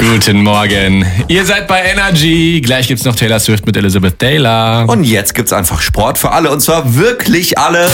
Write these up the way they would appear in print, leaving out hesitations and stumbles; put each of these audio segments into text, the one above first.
Guten Morgen. Ihr seid bei Energy. Gleich gibt's noch Taylor Swift mit Elizabeth Taylor. Und jetzt gibt's einfach Sport für alle. Und zwar wirklich alle.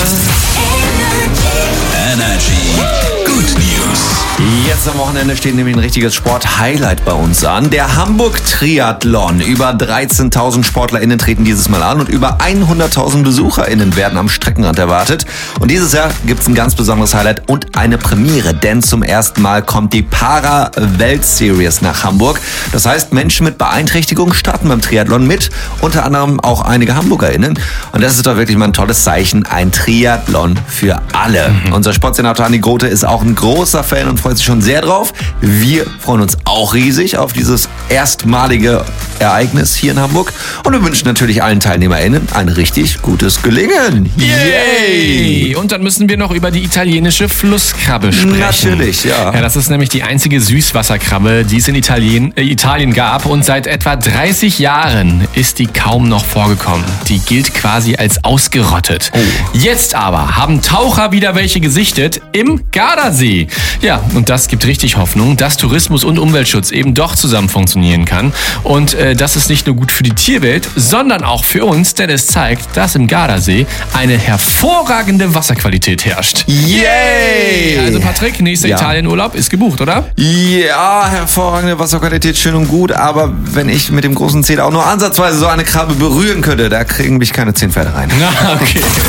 Energy. Good News. Jetzt am Wochenende steht nämlich ein richtiges Sport-Highlight bei uns an. Der Hamburg-Triathlon. Über 13.000 SportlerInnen treten dieses Mal an und über 100.000 BesucherInnen werden am Streckenrand erwartet. Und dieses Jahr gibt's ein ganz besonderes Highlight und eine Premiere, denn zum ersten Mal kommt die Para-Welt-Series nach Hamburg. Das heißt, Menschen mit Beeinträchtigung starten beim Triathlon mit, unter anderem auch einige HamburgerInnen. Und das ist doch wirklich mal ein tolles Zeichen, ein Triathlon für alle. Unser Sportsenator Andi Grote ist auch ein großer Fan und freut sich schon sehr drauf. Wir freuen uns auch riesig auf dieses erstmalige Ereignis hier in Hamburg. Und wir wünschen natürlich allen TeilnehmerInnen ein richtig gutes Gelingen. Yay! Und dann müssen wir noch über die italienische Flusskrabbe sprechen. Natürlich, ja. Ja, das ist nämlich die einzige Süßwasserkrabbe, die es in Italien gab. Und seit etwa 30 Jahren ist die kaum noch vorgekommen. Die gilt quasi als ausgerottet. Jetzt aber haben Taucher wieder welche gesichtet im Gardasee. Ja, und das gibt richtig Hoffnung, dass Tourismus und Umweltschutz eben doch zusammen funktionieren kann. Und das ist nicht nur gut für die Tierwelt, sondern auch für uns, denn es zeigt, dass im Gardasee eine hervorragende Wasserqualität herrscht. Yay! Also Patrick, nächster Ja. Italienurlaub ist gebucht, oder? Ja, hervorragende Wasserqualität, schön und gut. Aber wenn ich mit dem großen Zeh auch nur ansatzweise so eine Krabbe berühren könnte, da kriegen mich keine 10 Pferde rein. Na, okay.